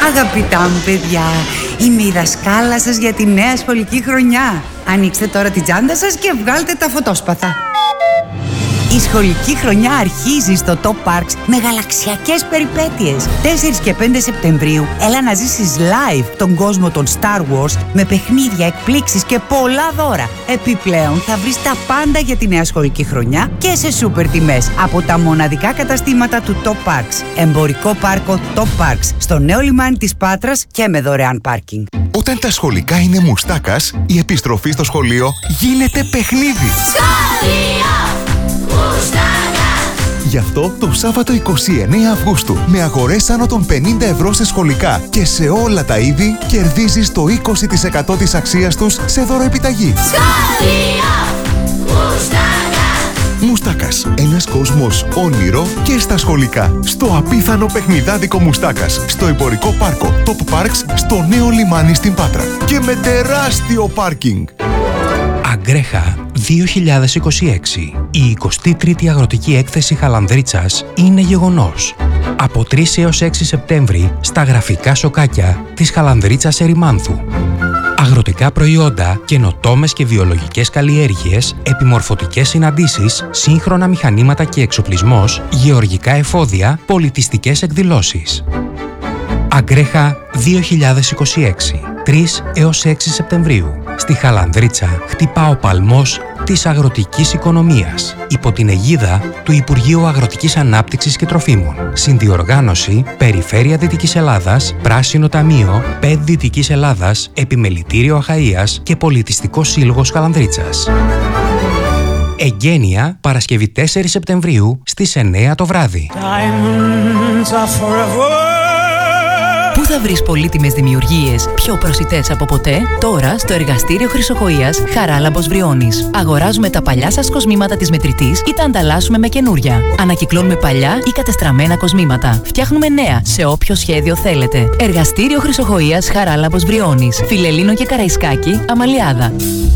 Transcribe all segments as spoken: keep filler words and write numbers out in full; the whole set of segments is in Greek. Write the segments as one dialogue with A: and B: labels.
A: Αγαπητά μου παιδιά, είμαι η δασκάλα σας για τη νέα σχολική χρονιά. Ανοίξτε τώρα την τσάντα σας και βγάλτε τα φωτόσπαθα. Η σχολική χρονιά αρχίζει στο Top Parks με γαλαξιακές περιπέτειες. τέσσερις και πέντε Σεπτεμβρίου έλα να ζήσεις live τον κόσμο των Star Wars με παιχνίδια, εκπλήξεις και πολλά δώρα. Επιπλέον θα βρεις τα πάντα για τη νέα σχολική χρονιά και σε σούπερ τιμές από τα μοναδικά καταστήματα του Top Parks. Εμπορικό πάρκο Top Parks στο νέο λιμάνι της Πάτρας και με δωρεάν πάρκινγκ.
B: Όταν τα σχολικά είναι μουστάκας, η επιστροφή στο σχολείο γίνεται παιχνίδι.
C: Σχολείο!
B: Γι' αυτό το Σάββατο εικοστή ενάτη Αυγούστου με αγορές άνω των πενήντα ευρώ σε σχολικά και σε όλα τα είδη κερδίζεις το είκοσι τοις εκατό της αξίας τους σε δωροεπιταγή.
C: Σχολείο! Μουστάκας!
B: Μουστάκας. Ένας κόσμος όνειρο και στα σχολικά. Στο απίθανο παιχνιδάδικο Μουστάκας. Στο εμπορικό πάρκο Top Parks στο νέο λιμάνι στην Πάτρα. Και με τεράστιο πάρκινγκ.
D: Αγκρέχα δύο χιλιάδες είκοσι έξι. Η εικοστή τρίτη Αγροτική Έκθεση Χαλανδρίτσας είναι γεγονός. Από τρεις έως έξι Σεπτέμβρη στα γραφικά σοκάκια της Χαλανδρίτσας Ερημάνθου. Αγροτικά προϊόντα, καινοτόμες και βιολογικές καλλιέργειες, επιμορφωτικές συναντήσεις, σύγχρονα μηχανήματα και εξοπλισμός, γεωργικά εφόδια, πολιτιστικές εκδηλώσεις. Αγκρέχα δύο χιλιάδες είκοσι έξι. τρεις έως έξι Σεπτεμβρίου. Στη Χαλανδρίτσα χτυπά ο παλμός της αγροτικής οικονομίας υπό την αιγίδα του Υπουργείου Αγροτικής Ανάπτυξης και Τροφίμων. Συνδιοργάνωση Περιφέρεια Δυτικής Ελλάδας, Πράσινο Ταμείο, ΠΕΔ Δυτικής Ελλάδας, Επιμελητήριο Αχαΐας και Πολιτιστικός Σύλλογος Χαλανδρίτσας. Εγγένεια Παρασκευή τέσσερις Σεπτεμβρίου στις εννέα το βράδυ.
E: Πού θα βρεις πολύτιμες δημιουργίες πιο προσιτές από ποτέ? Τώρα στο εργαστήριο Χρυσοχοΐας Χαράλαμπος Βριώνης. Αγοράζουμε τα παλιά σας κοσμήματα της μετρητής ή τα ανταλλάσσουμε με καινούρια. Ανακυκλώνουμε παλιά ή κατεστραμμένα κοσμήματα. Φτιάχνουμε νέα σε όποιο σχέδιο θέλετε. Εργαστήριο Χρυσοχοΐας Χαράλαμπος Βριώνης. Φιλελλήνο και Καραϊσκάκη, Αμαλιάδα.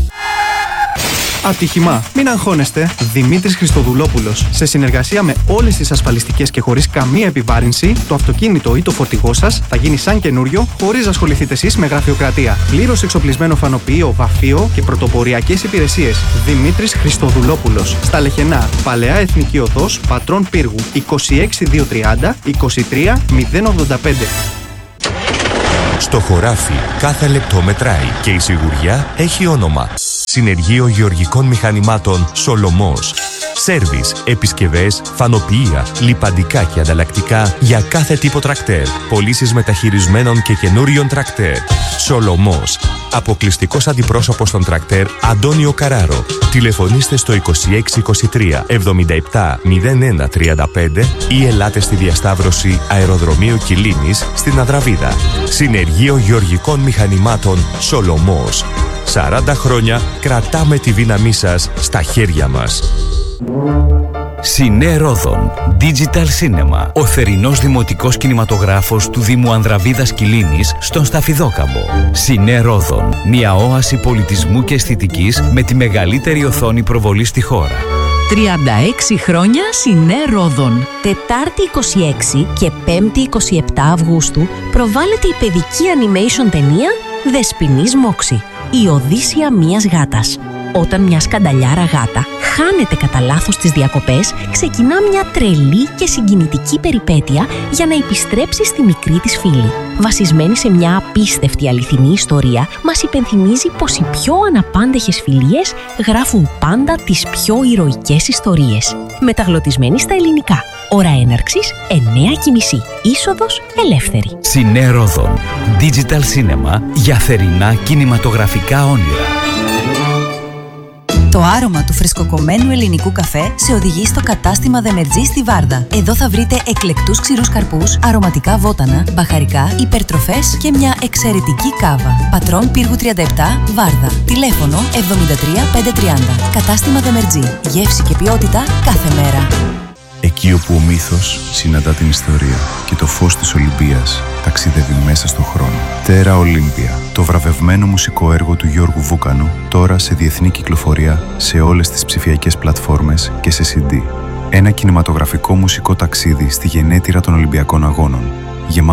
F: Ατύχημα. Μην αγχώνεστε. Δημήτρης Χριστοδουλόπουλος. Σε συνεργασία με όλες τις ασφαλιστικές και χωρίς καμία επιβάρυνση, το αυτοκίνητο ή το φορτηγό σας θα γίνει σαν καινούριο, χωρίς να ασχοληθείτε εσείς με γραφειοκρατία. Πλήρως εξοπλισμένο φανοποιείο, βαφείο και πρωτοποριακές υπηρεσίες. Δημήτρης Χριστοδουλόπουλος. Στα Λεχενά. Παλαιά Εθνική Οδός, Πατρών Πύργου. είκοσι έξι δύο τριάντα είκοσι τρία μηδέν ογδόντα πέντε.
G: Στο χωράφι κάθε λεπτό μετράει και η σιγουριά έχει όνομα. Συνεργείο Γεωργικών Μηχανημάτων Σολομός. Σέρβις, επισκευές, φανοποιεία, λιπαντικά και ανταλλακτικά για κάθε τύπο τρακτέρ. Πωλήσεις μεταχειρισμένων και καινούριων τρακτέρ. Σολομός. Αποκλειστικός αντιπρόσωπος των τρακτέρ Αντώνιο Καράρο. Τηλεφωνήστε στο είκοσι έξι είκοσι τρία εβδομήντα επτά μηδέν ένα τριάντα πέντε ή ελάτε στη διασταύρωση Αεροδρομίου Κιλίνης στην Αδραβίδα. Συνεργείο Γεωργικών Μηχανημάτων Σολομός. σαράντα χρόνια κρατάμε τη δύναμή σας στα χέρια μας.
H: Σινέ Ρόδον Digital Cinema. Ο θερινός δημοτικός κινηματογράφος του Δήμου Ανδραβίδας Κιλίνης στον Σταφιδόκαμπο. Σινέ Ρόδον. Μια όαση πολιτισμού και αισθητικής με τη μεγαλύτερη οθόνη προβολή στη χώρα.
I: τριάντα έξι χρόνια Σινέ Ρόδον. Τετάρτη είκοσι έξι και Πέμπτη είκοσι επτά Αυγούστου προβάλλεται η παιδική animation ταινία Δεσποινής Μόξη. Η Οδύσσεια μιας γάτας. Όταν μια σκανταλιάρα γάτα χάνεται κατά λάθος στις διακοπές, ξεκινά μια τρελή και συγκινητική περιπέτεια για να επιστρέψει στη μικρή της φίλη. Βασισμένη σε μια απίστευτη αληθινή ιστορία, μας υπενθυμίζει πως οι πιο αναπάντεχες φιλίες γράφουν πάντα τις πιο ηρωικές ιστορίες. Μεταγλωτισμένη στα ελληνικά. Ώρα έναρξης εννέα και μισή. Είσοδος ελεύθερη.
H: Σινέ Ρόδον. Digital Cinema για θερινά κινηματογραφικά όνειρα.
J: Το άρωμα του φρεσκοκομμένου ελληνικού καφέ σε οδηγεί στο κατάστημα Δεμερτζή στη Βάρδα. Εδώ θα βρείτε εκλεκτούς ξηρούς καρπούς, αρωματικά βότανα, μπαχαρικά, υπερτροφές και μια εξαιρετική κάβα. Πατρών Πύργου τριάντα επτά, Βάρδα. Τηλέφωνο εβδομήντα τρία πεντακόσια τριάντα. Κατάστημα Δεμερτζή. Γεύση και ποιότητα κάθε μέρα.
K: Εκεί όπου ο μύθος συναντά την ιστορία και το φως της Ολυμπίας ταξιδεύει μέσα στον χρόνο. Τέρα Ολύμπια, το βραβευμένο μουσικό έργο του Γιώργου Βούκανου, τώρα σε διεθνή κυκλοφορία σε όλες τις ψηφιακές πλατφόρμες και σε σι ντι. Ένα κινηματογραφικό μουσικό ταξίδι στη γενέτειρα των Ολυμπιακών Αγώνων, γεμάτο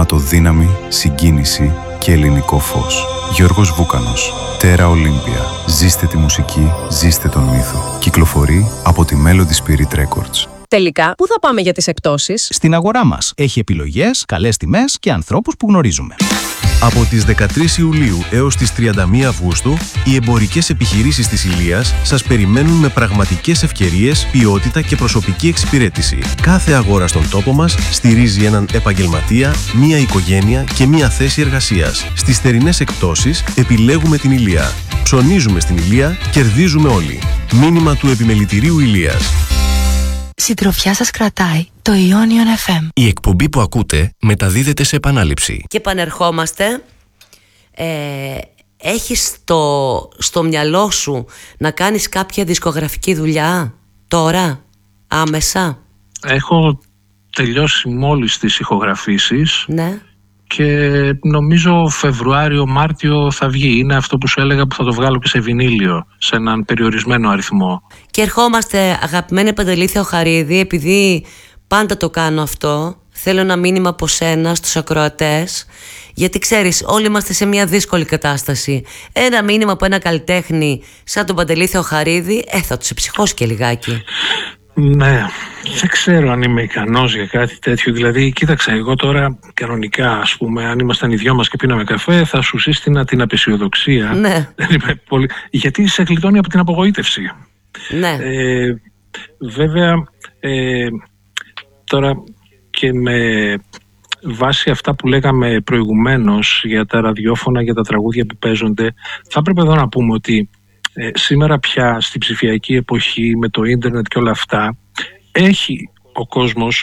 K: αιματοδύναμη, συγκίνηση και ελληνικό φως. Γιώργος Βούκανος. Τέρα Ολύμπια. Ζήστε τη μουσική, ζήστε τον μύθο. Κυκλοφορεί από τη Melody Spirit Records.
L: Τελικά, πού θα πάμε για τις εκπτώσεις?
M: Στην αγορά μας. Έχει επιλογές, καλές τιμές και ανθρώπους που γνωρίζουμε.
N: Από τις δεκατρείς Ιουλίου έως τις τριάντα μία Αυγούστου, οι εμπορικές επιχειρήσεις της Ηλίας σας περιμένουν με πραγματικές ευκαιρίες, ποιότητα και προσωπική εξυπηρέτηση. Κάθε αγορά στον τόπο μας στηρίζει έναν επαγγελματία, μία οικογένεια και μία θέση εργασίας. Στις θερινές εκπτώσεις επιλέγουμε την Ηλία. Ψωνίζουμε στην Ηλία, κερδίζουμε όλοι. Μήνυμα του Επιμελητηρίου Ηλίας.
O: Συντροφιά σας κρατάει το Ionion εφ εμ.
P: Η εκπομπή που ακούτε μεταδίδεται σε επανάληψη.
Q: Και επανερχόμαστε. Ε, έχεις στο, στο μυαλό σου να κάνεις κάποια δισκογραφική δουλειά τώρα, άμεσα?
R: Έχω τελειώσει μόλις τις ηχογραφήσεις.
Q: Ναι.
R: Και νομίζω Φεβρουάριο-Μάρτιο θα βγει. Είναι αυτό που σου έλεγα που θα το βγάλω και σε βινίλιο, σε έναν περιορισμένο αριθμό.
Q: Και ερχόμαστε, αγαπημένη Παντελή Θεοχαρίδη, επειδή πάντα το κάνω αυτό, θέλω ένα μήνυμα από σένα στους ακροατές, γιατί ξέρεις, όλοι είμαστε σε μια δύσκολη κατάσταση. Ένα μήνυμα από ένα καλλιτέχνη σαν τον Παντελή Θεοχαρίδη, ε, θα τους εψυχώσει και λιγάκι.
R: Ναι, δεν ξέρω αν είμαι ικανός για κάτι τέτοιο. Δηλαδή, κοίταξε, εγώ τώρα κανονικά, ας πούμε, αν ήμασταν οι δυο μας και πίναμε καφέ, θα σου σύστηνα την απεσιοδοξία.
Q: Ναι.
R: πολύ... Γιατί σε γλιτώνει από την απογοήτευση.
Q: Ναι.
R: Ε, βέβαια, ε, τώρα και με βάση αυτά που λέγαμε προηγουμένως για τα ραδιόφωνα, για τα τραγούδια που παίζονται, θα έπρεπε εδώ να πούμε ότι Ε, σήμερα πια στην ψηφιακή εποχή με το ίντερνετ και όλα αυτά έχει ο κόσμος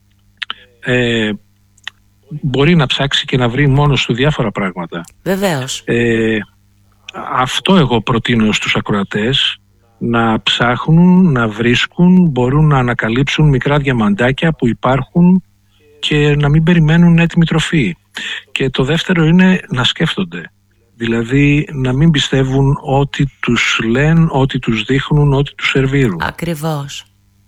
R: ε, μπορεί να ψάξει και να βρει μόνος του διάφορα πράγματα.
Q: Βεβαίως.
R: Ε, αυτό εγώ προτείνω στους ακροατές, να ψάχνουν, να βρίσκουν, μπορούν να ανακαλύψουν μικρά διαμαντάκια που υπάρχουν και να μην περιμένουν έτοιμη τροφή. Και το δεύτερο είναι να σκέφτονται. Δηλαδή να μην πιστεύουν ό,τι τους λένε, ό,τι τους δείχνουν, ό,τι τους σερβίρουν.
Q: Ακριβώς.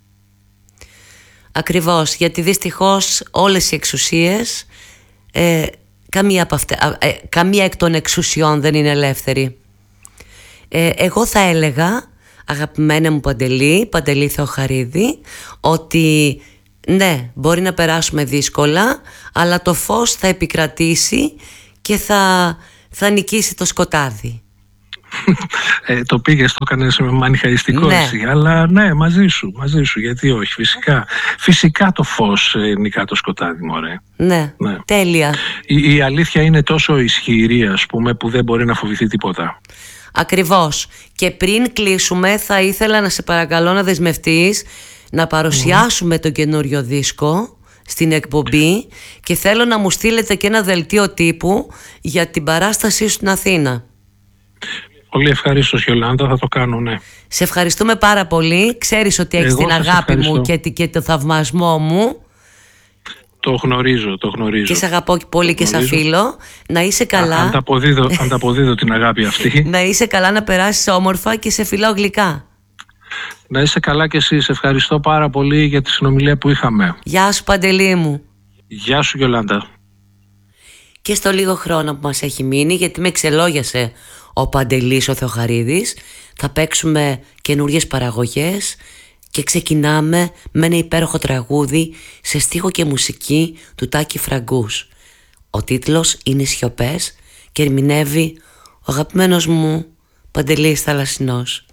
Q: Ακριβώς, γιατί δυστυχώς όλες οι εξουσίες, ε, καμία, από αυτέ, ε, καμία εκ των εξουσιών δεν είναι ελεύθερη. Ε, εγώ θα έλεγα, αγαπημένα μου Παντελή, Παντελή Θεοχαρίδη, ότι ναι, μπορεί να περάσουμε δύσκολα, αλλά το φως θα επικρατήσει και θα... θα νικήσει το σκοτάδι.
R: Ε, το πήγες, το έκανες με μανιχαϊστικό,
Q: ναι.
R: εσύ, αλλά ναι, μαζί σου, μαζί σου, γιατί όχι, φυσικά. Φυσικά το φως ε, νικά το σκοτάδι, μωρέ.
Q: Ναι, ναι. Τέλεια.
R: Η, η αλήθεια είναι τόσο ισχυρή, ας πούμε, που δεν μπορεί να φοβηθεί τίποτα.
Q: Ακριβώς. Και πριν κλείσουμε, θα ήθελα να σε παρακαλώ να δεσμευτείς να παρουσιάσουμε mm. τον καινούριο δίσκο στην εκπομπή και θέλω να μου στείλετε και ένα δελτίο τύπου για την παράστασή σου στην Αθήνα.
R: Πολύ ευχαρίστως, Γιολάντα, θα το κάνω, ναι.
Q: Σε ευχαριστούμε πάρα πολύ. Ξέρεις ότι έχεις την αγάπη μου και, και το θαυμασμό μου.
R: Το γνωρίζω, το γνωρίζω.
Q: Και σε αγαπώ πολύ και σαν φίλο. Να είσαι καλά.
R: Α, ανταποδίδω, ανταποδίδω την αγάπη αυτή.
Q: Να είσαι καλά, να περάσεις όμορφα και σε φιλάω γλυκά.
R: Να είσαι καλά κι εσύ. Σε ευχαριστώ πάρα πολύ για τη συνομιλία που είχαμε.
Q: Γεια σου, Παντελή μου.
R: Γεια σου, Γιολάντα.
Q: Και στο λίγο χρόνο που μας έχει μείνει, γιατί με ξελόγιασε ο Παντελής ο Θεοχαρίδης, θα παίξουμε καινούριες παραγωγές και ξεκινάμε με ένα υπέροχο τραγούδι σε στίχο και μουσική του Τάκη Φραγκούς. Ο τίτλος είναι «Σιωπές» και ερμηνεύει ο αγαπημένος μου Παντελής Θαλασσινός.